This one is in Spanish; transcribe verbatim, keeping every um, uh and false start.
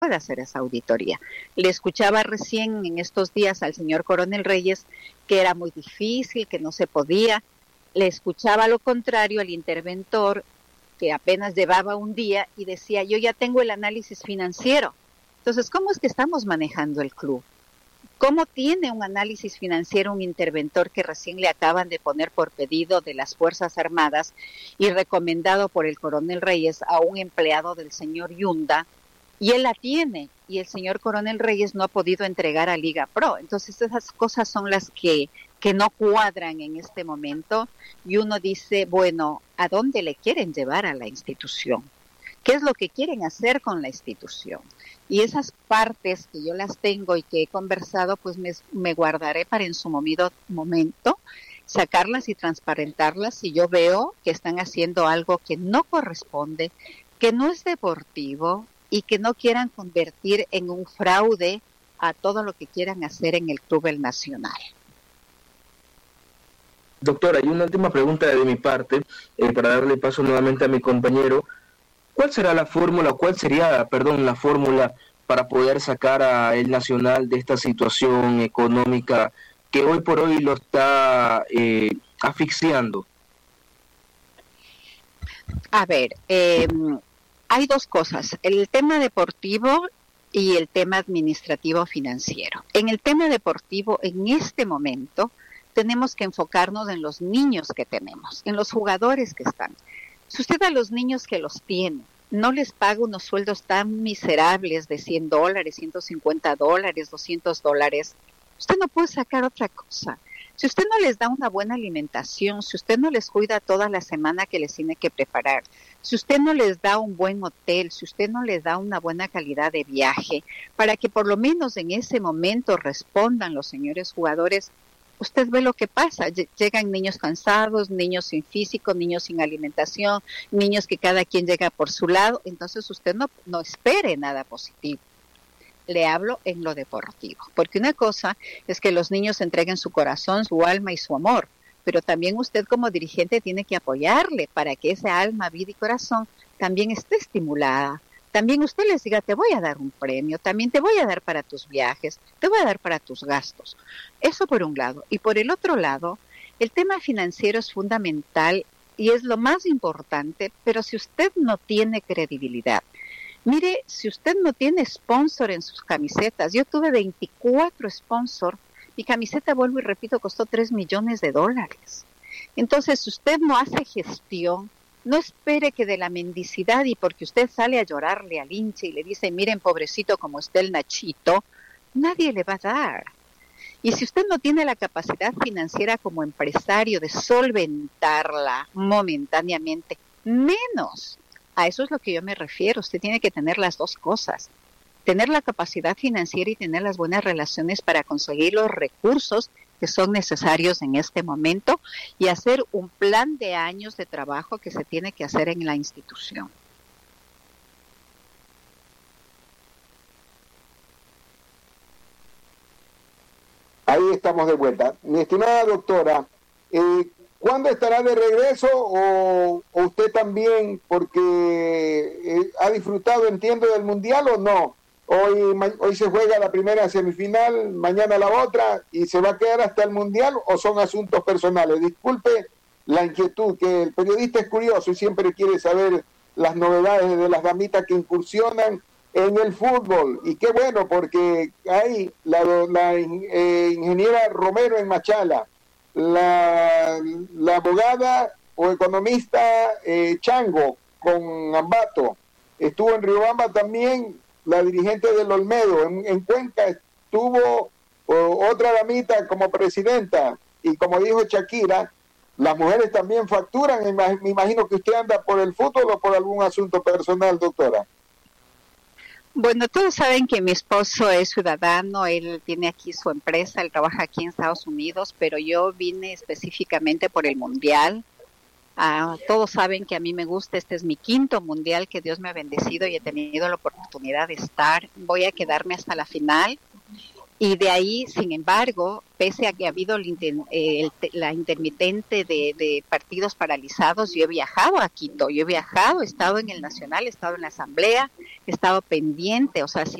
puede hacer esa auditoría. Le escuchaba recién en estos días al señor Coronel Reyes que era muy difícil, que no se podía. Le escuchaba lo contrario al interventor que apenas llevaba un día y decía, yo ya tengo el análisis financiero. Entonces, ¿cómo es que estamos manejando el club? ¿Cómo tiene un análisis financiero un interventor que recién le acaban de poner por pedido de las Fuerzas Armadas y recomendado por el Coronel Reyes a un empleado del señor Yunda? Y él la tiene, y el señor Coronel Reyes no ha podido entregar a Liga Pro. Entonces esas cosas son las que, que no cuadran en este momento, y uno dice, bueno, ¿a dónde le quieren llevar a la institución? ¿Qué es lo que quieren hacer con la institución? Y esas partes que yo las tengo y que he conversado, pues me, me guardaré para en su movido momento sacarlas y transparentarlas si yo veo que están haciendo algo que no corresponde, que no es deportivo y que no quieran convertir en un fraude a todo lo que quieran hacer en el Club El Nacional. Doctora, y una última pregunta de mi parte, eh, para darle paso nuevamente a mi compañero. ¿Cuál será la fórmula, o cuál sería, perdón, la fórmula para poder sacar a El Nacional de esta situación económica que hoy por hoy lo está eh, asfixiando? A ver, eh, hay dos cosas, el tema deportivo y el tema administrativo financiero. En el tema deportivo, en este momento, tenemos que enfocarnos en los niños que tenemos, en los jugadores que están. Si usted a los niños que los tiene no les paga unos sueldos tan miserables de cien dólares, ciento cincuenta dólares, doscientos dólares, usted no puede sacar otra cosa. Si usted no les da una buena alimentación, si usted no les cuida toda la semana que les tiene que preparar, si usted no les da un buen hotel, si usted no les da una buena calidad de viaje, para que por lo menos en ese momento respondan los señores jugadores, usted ve lo que pasa, llegan niños cansados, niños sin físico, niños sin alimentación, niños que cada quien llega por su lado, entonces usted no, no espere nada positivo. Le hablo en lo deportivo, porque una cosa es que los niños entreguen su corazón, su alma y su amor, pero también usted como dirigente tiene que apoyarle para que ese alma, vida y corazón también esté estimulada. También usted les diga, te voy a dar un premio, también te voy a dar para tus viajes, te voy a dar para tus gastos. Eso por un lado. Y por el otro lado, el tema financiero es fundamental y es lo más importante, pero si usted no tiene credibilidad, mire, si usted no tiene sponsor en sus camisetas, yo tuve veinticuatro sponsors, mi camiseta, vuelvo y repito, costó tres millones de dólares. Entonces, si usted no hace gestión, no espere que de la mendicidad y porque usted sale a llorarle al hincha y le dice, miren pobrecito como está el Nachito, nadie le va a dar. Y si usted no tiene la capacidad financiera como empresario de solventarla momentáneamente, menos. A eso es lo que yo me refiero. Usted tiene que tener las dos cosas. Tener la capacidad financiera y tener las buenas relaciones para conseguir los recursos que son necesarios en este momento y hacer un plan de años de trabajo que se tiene que hacer en la institución. Ahí estamos de vuelta. Mi estimada doctora, eh, ¿cuándo estará de regreso o, o usted también, porque eh, ha disfrutado, entiendo, del Mundial o no? Hoy, hoy se juega la primera semifinal, mañana la otra, y se va a quedar hasta el Mundial, ¿o son asuntos personales? Disculpe la inquietud, que el periodista es curioso y siempre quiere saber las novedades de las damitas que incursionan en el fútbol. Y qué bueno, porque hay la, la eh, ingeniera Romero en Machala, la, la abogada o economista eh, Chango con Ambato, estuvo en Riobamba también la dirigente del Olmedo, en, en Cuenca estuvo o, otra damita como presidenta, y como dijo Shakira, las mujeres también facturan. Me imagino que usted anda por el fútbol o por algún asunto personal, doctora. Bueno, todos saben que mi esposo es ciudadano, él tiene aquí su empresa, él trabaja aquí en Estados Unidos, pero yo vine específicamente por el Mundial. Uh, todos saben que a mí me gusta, este es mi quinto mundial que Dios me ha bendecido y he tenido la oportunidad de estar. Voy a quedarme hasta la final Y de ahí, sin embargo, pese a que ha habido el, eh, el, la intermitente de, de partidos paralizados, yo he viajado a Quito, yo he viajado, he estado en el Nacional, he estado en la Asamblea, he estado pendiente, o sea, si